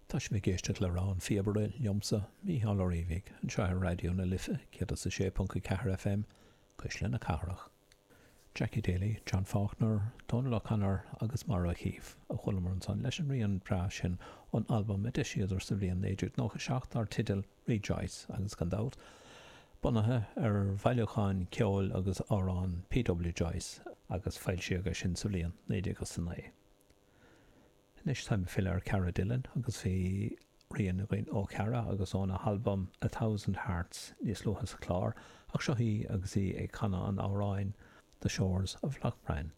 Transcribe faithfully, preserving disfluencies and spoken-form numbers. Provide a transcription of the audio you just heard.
Tá sé géiste le rán fiebre liomsa mí hallóríhig an se radio na lifa cead sa sé punca ceathar F M cuisle na carach. Jackie Daly, John Faulkner, Tony Lochanar agus Mara Keefe a chulmar san leis an rion bra sin an album a deisiadar sa bhliain éidir nócha seacht ar tidal Rejoice agus gan dát. Bunathe ar bhailiochain ceol agus árán P W Joyce agus feil si agus sin sa bhliain néidir agus san é. Nis time fill ar Cara Dillon agus fi rion roin ó Cara agus ón a album A Thousand Hearts níos luchas clár ach seo hí agus í ag chana an áráin The Shores of Lochbrine.